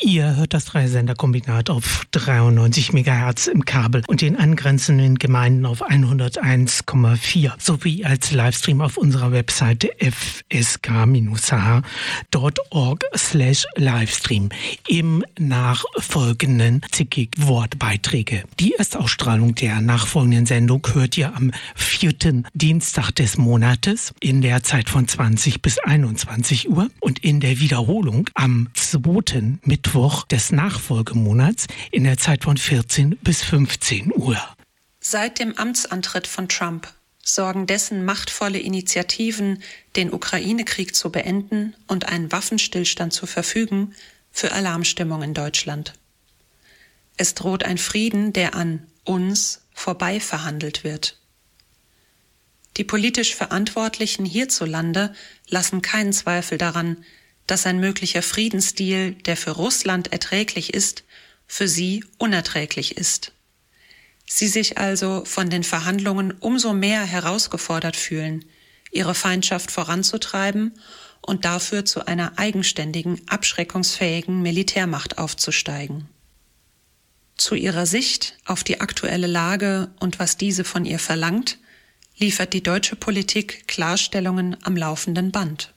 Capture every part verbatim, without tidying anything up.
Ihr hört das Dreisender-Kombinat auf dreiundneunzig Megahertz im Kabel und den angrenzenden Gemeinden auf hunderteins Komma vier sowie als Livestream auf unserer Webseite f s k h h punkt org slash Livestream. Im nachfolgenden zickig Wortbeiträge. Die Erstausstrahlung der nachfolgenden Sendung hört ihr am vierten Dienstag des Monates in der Zeit von zwanzig bis einundzwanzig Uhr und in der Wiederholung am zweiten Mittwoch des Nachfolgemonats in der Zeit von vierzehn bis fünfzehn Uhr. Seit dem Amtsantritt von Trump sorgen dessen machtvolle Initiativen, den Ukraine-Krieg zu beenden und einen Waffenstillstand zu verfügen, für Alarmstimmung in Deutschland. Es droht ein Frieden, der an uns vorbei verhandelt wird. Die politisch Verantwortlichen hierzulande lassen keinen Zweifel daran, dass ein möglicher Friedensdeal, der für Russland erträglich ist, für sie unerträglich ist. Sie sich also von den Verhandlungen umso mehr herausgefordert fühlen, ihre Feindschaft voranzutreiben und dafür zu einer eigenständigen, abschreckungsfähigen Militärmacht aufzusteigen. Zu ihrer Sicht auf die aktuelle Lage und was diese von ihr verlangt, liefert die deutsche Politik Klarstellungen am laufenden Band.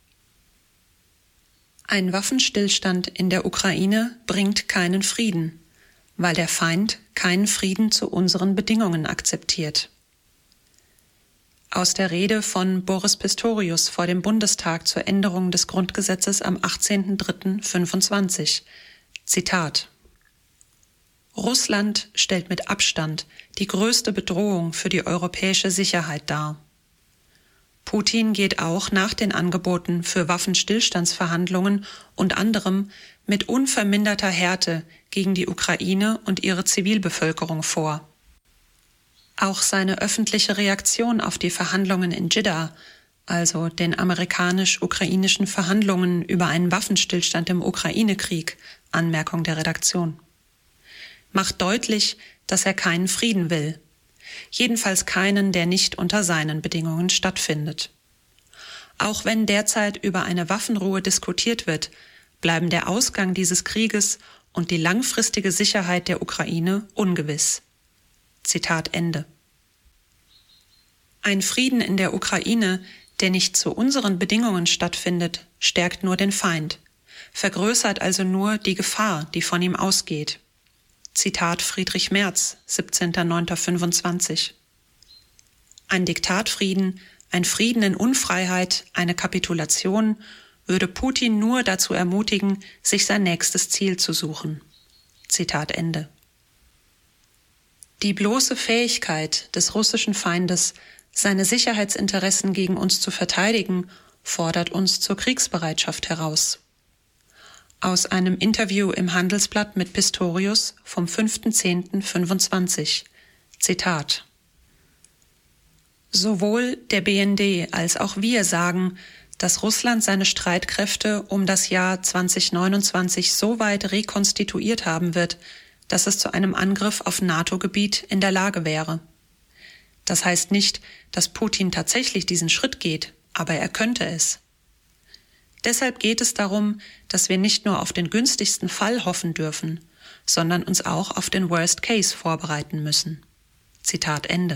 Ein Waffenstillstand in der Ukraine bringt keinen Frieden, weil der Feind keinen Frieden zu unseren Bedingungen akzeptiert. Aus der Rede von Boris Pistorius vor dem Bundestag zur Änderung des Grundgesetzes am achtzehnten dritten fünfundzwanzig. Zitat: Russland stellt mit Abstand die größte Bedrohung für die europäische Sicherheit dar. Putin geht auch nach den Angeboten für Waffenstillstandsverhandlungen und anderem mit unverminderter Härte gegen die Ukraine und ihre Zivilbevölkerung vor. Auch seine öffentliche Reaktion auf die Verhandlungen in Dschidda, also den amerikanisch-ukrainischen Verhandlungen über einen Waffenstillstand im Ukraine-Krieg, Anmerkung der Redaktion, macht deutlich, dass er keinen Frieden will. Jedenfalls keinen, der nicht unter seinen Bedingungen stattfindet. Auch wenn derzeit über eine Waffenruhe diskutiert wird, bleiben der Ausgang dieses Krieges und die langfristige Sicherheit der Ukraine ungewiss. Zitat Ende. Ein Frieden in der Ukraine, der nicht zu unseren Bedingungen stattfindet, stärkt nur den Feind, vergrößert also nur die Gefahr, die von ihm ausgeht. Zitat Friedrich Merz, siebzehnter neunter fünfundzwanzig. Ein Diktatfrieden, ein Frieden in Unfreiheit, eine Kapitulation würde Putin nur dazu ermutigen, sich sein nächstes Ziel zu suchen. Zitat Ende. Die bloße Fähigkeit des russischen Feindes, seine Sicherheitsinteressen gegen uns zu verteidigen, fordert uns zur Kriegsbereitschaft heraus. Aus einem Interview im Handelsblatt mit Pistorius vom fünften zehnten fünfundzwanzig. Zitat: Sowohl der B N D als auch wir sagen, dass Russland seine Streitkräfte um das Jahr zweitausendneunundzwanzig so weit rekonstituiert haben wird, dass es zu einem Angriff auf NATO-Gebiet in der Lage wäre. Das heißt nicht, dass Putin tatsächlich diesen Schritt geht, aber er könnte es. Deshalb geht es darum, dass wir nicht nur auf den günstigsten Fall hoffen dürfen, sondern uns auch auf den Worst Case vorbereiten müssen. Zitat Ende.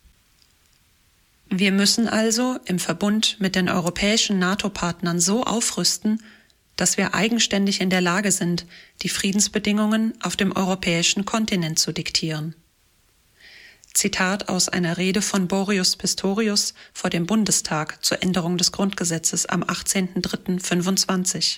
Wir müssen also im Verbund mit den europäischen NATO-Partnern so aufrüsten, dass wir eigenständig in der Lage sind, die Friedensbedingungen auf dem europäischen Kontinent zu diktieren. Zitat aus einer Rede von Boris Pistorius vor dem Bundestag zur Änderung des Grundgesetzes am achtzehnten dritten fünfundzwanzig.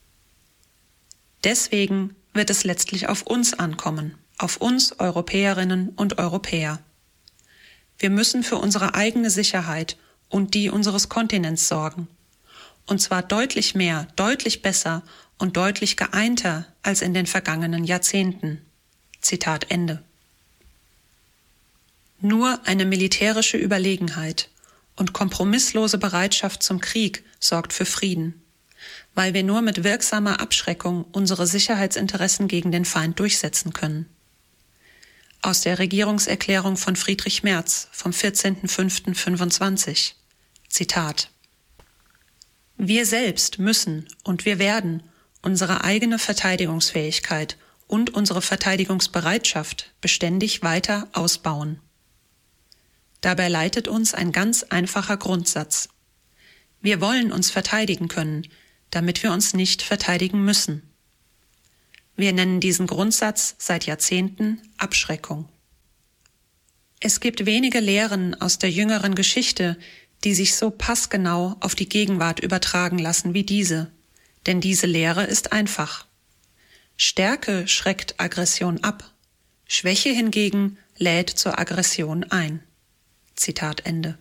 Deswegen wird es letztlich auf uns ankommen, auf uns Europäerinnen und Europäer. Wir müssen für unsere eigene Sicherheit und die unseres Kontinents sorgen. Und zwar deutlich mehr, deutlich besser und deutlich geeinter als in den vergangenen Jahrzehnten. Zitat Ende. Nur eine militärische Überlegenheit und kompromisslose Bereitschaft zum Krieg sorgt für Frieden, weil wir nur mit wirksamer Abschreckung unsere Sicherheitsinteressen gegen den Feind durchsetzen können. Aus der Regierungserklärung von Friedrich Merz vom vierzehnten fünften fünfundzwanzig. Zitat: Wir selbst müssen und wir werden unsere eigene Verteidigungsfähigkeit und unsere Verteidigungsbereitschaft beständig weiter ausbauen. Dabei leitet uns ein ganz einfacher Grundsatz. Wir wollen uns verteidigen können, damit wir uns nicht verteidigen müssen. Wir nennen diesen Grundsatz seit Jahrzehnten Abschreckung. Es gibt wenige Lehren aus der jüngeren Geschichte, die sich so passgenau auf die Gegenwart übertragen lassen wie diese. Denn diese Lehre ist einfach. Stärke schreckt Aggression ab, Schwäche hingegen lädt zur Aggression ein. Zitat Ende.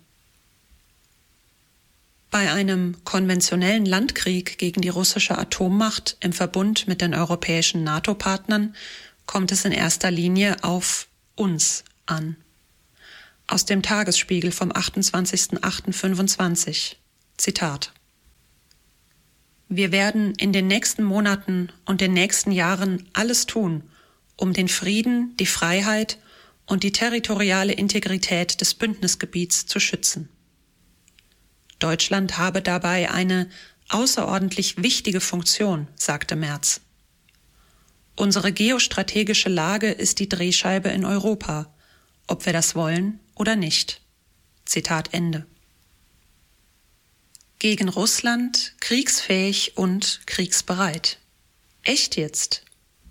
Bei einem konventionellen Landkrieg gegen die russische Atommacht im Verbund mit den europäischen NATO-Partnern kommt es in erster Linie auf uns an. Aus dem Tagesspiegel vom achtundzwanzigster achter fünfundzwanzig. Zitat. Wir werden in den nächsten Monaten und den nächsten Jahren alles tun, um den Frieden, die Freiheit und die territoriale Integrität des Bündnisgebiets zu schützen. Deutschland habe dabei eine außerordentlich wichtige Funktion, sagte Merz. Unsere geostrategische Lage ist die Drehscheibe in Europa, ob wir das wollen oder nicht. Zitat Ende. Gegen Russland kriegsfähig und kriegsbereit. Echt jetzt?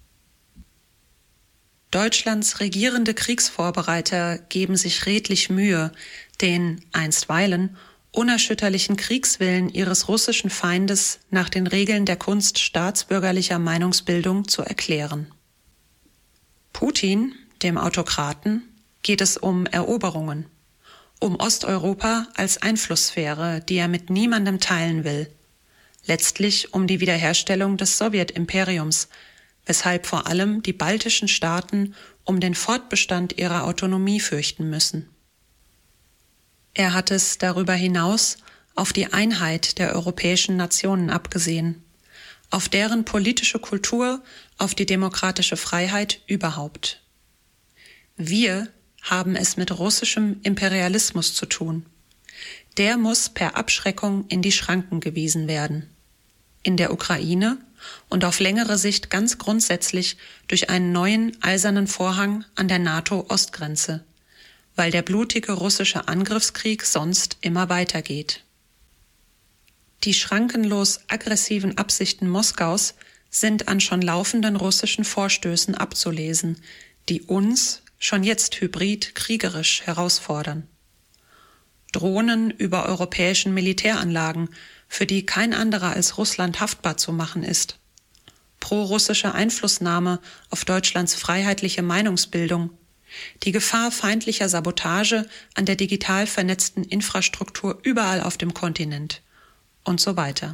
Deutschlands regierende Kriegsvorbereiter geben sich redlich Mühe, den einstweilen unerschütterlichen Kriegswillen ihres russischen Feindes nach den Regeln der Kunst staatsbürgerlicher Meinungsbildung zu erklären. Putin, dem Autokraten, geht es um Eroberungen, um Osteuropa als Einflusssphäre, die er mit niemandem teilen will, letztlich um die Wiederherstellung des Sowjetimperiums, weshalb vor allem die baltischen Staaten um den Fortbestand ihrer Autonomie fürchten müssen. Er hat es darüber hinaus auf die Einheit der europäischen Nationen abgesehen, auf deren politische Kultur, auf die demokratische Freiheit überhaupt. Wir haben es mit russischem Imperialismus zu tun. Der muss per Abschreckung in die Schranken gewiesen werden. In der Ukraine und auf längere Sicht ganz grundsätzlich durch einen neuen eisernen Vorhang an der NATO-Ostgrenze, weil der blutige russische Angriffskrieg sonst immer weitergeht. Die schrankenlos aggressiven Absichten Moskaus sind an schon laufenden russischen Vorstößen abzulesen, die uns schon jetzt hybrid kriegerisch herausfordern. Drohnen über europäischen Militäranlagen, für die kein anderer als Russland haftbar zu machen ist. Prorussische Einflussnahme auf Deutschlands freiheitliche Meinungsbildung. Die Gefahr feindlicher Sabotage an der digital vernetzten Infrastruktur überall auf dem Kontinent und so weiter.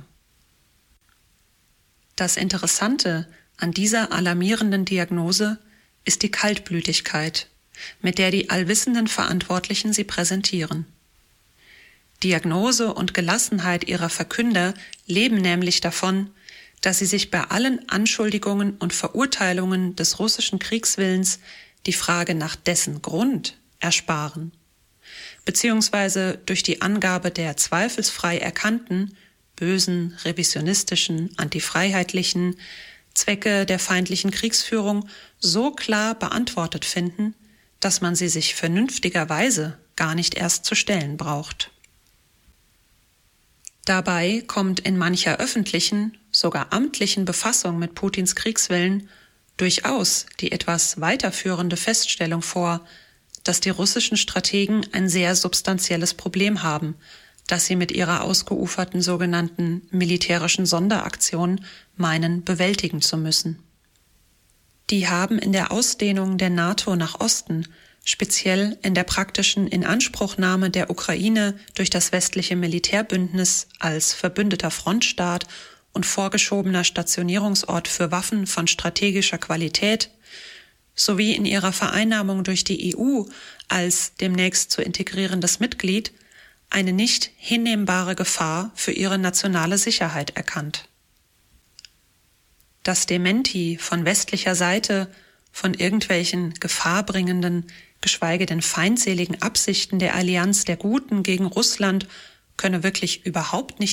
Das Interessante an dieser alarmierenden Diagnose ist die Kaltblütigkeit, mit der die allwissenden Verantwortlichen sie präsentieren. Diagnose und Gelassenheit ihrer Verkünder leben nämlich davon, dass sie sich bei allen Anschuldigungen und Verurteilungen des russischen Kriegswillens die Frage nach dessen Grund ersparen, beziehungsweise durch die Angabe der zweifelsfrei erkannten, bösen, revisionistischen, antifreiheitlichen Zwecke der feindlichen Kriegsführung so klar beantwortet finden, dass man sie sich vernünftigerweise gar nicht erst zu stellen braucht. Dabei kommt in mancher öffentlichen, sogar amtlichen Befassung mit Putins Kriegswillen durchaus die etwas weiterführende Feststellung vor, dass die russischen Strategen ein sehr substanzielles Problem haben, das sie mit ihrer ausgeuferten sogenannten militärischen Sonderaktion meinen, bewältigen zu müssen. Die haben in der Ausdehnung der NATO nach Osten, speziell in der praktischen Inanspruchnahme der Ukraine durch das westliche Militärbündnis als verbündeter Frontstaat und vorgeschobener Stationierungsort für Waffen von strategischer Qualität, sowie in ihrer Vereinnahmung durch die E U als demnächst zu integrierendes Mitglied, eine nicht hinnehmbare Gefahr für ihre nationale Sicherheit erkannt. Das Dementi von westlicher Seite von irgendwelchen gefahrbringenden, geschweige denn feindseligen Absichten der Allianz der Guten gegen Russland könne wirklich überhaupt nicht